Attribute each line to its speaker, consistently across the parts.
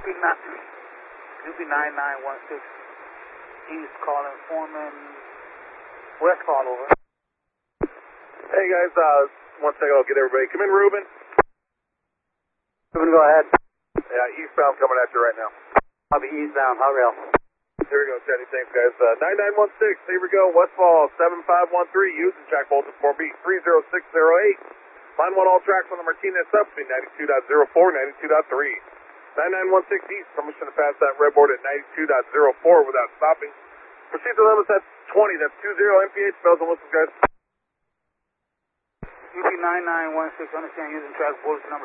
Speaker 1: UP9916, East calling Foreman, West call over.
Speaker 2: Hey guys, 1 second, I'll get everybody. Come in, Ruben.
Speaker 1: Ruben, go ahead.
Speaker 2: Yeah, eastbound coming at you right now.
Speaker 1: I'll be eastbound, hot rail.
Speaker 2: Here we go, Teddy. Thanks, guys. 9916, here we go. Westfall 7513, using track voltage 4B 30608. Line 1 all tracks on the Martinez subspeed 92.04, 92.3. 9916 East, permission to pass that red board at 92.04 without stopping. Proceed to limits at 20, that's 20 MPH, bells and whistles, guys.
Speaker 1: UP9916, understand using track voltage number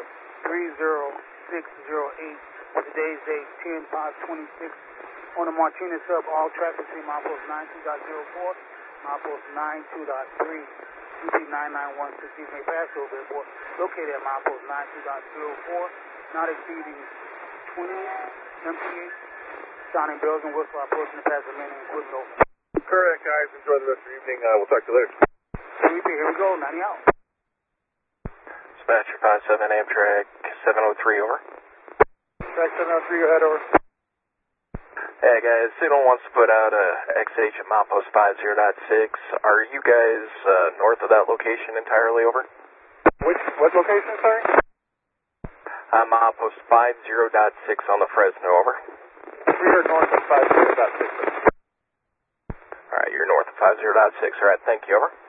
Speaker 1: 30608 with today's date 10/5/26 on the Martinez sub, all traffic between milepost 92.04, milepost 92.3. UP9916 may pass over airport located at milepost 92.04, not exceeding 20 MPH. Sounding bells and whistles, approaching the pass remaining equipment over.
Speaker 2: Correct, guys. Enjoy the rest of your evening. We'll talk to you later.
Speaker 1: Here we go, 90 out.
Speaker 3: Dispatcher 57 Amtrak 703, over.
Speaker 1: Track 703, go ahead, over.
Speaker 3: Hey guys, Signal wants to put out a XH at milepost 50.6. Are you guys north of that location entirely, over?
Speaker 2: What location, sorry?
Speaker 3: Milepost 50.6 on the Fresno, over.
Speaker 2: We are north of 50.6.
Speaker 3: Alright, you're north of 50.6. Alright, thank you, over.